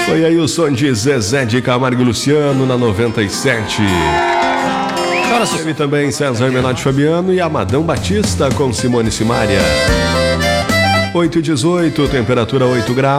Foi aí o som de Zezé de Camargo e Luciano na 97. Teve também César Menotti Fabiano e Amadão Batista com Simone Simaria. 8h18, temperatura 8 graus.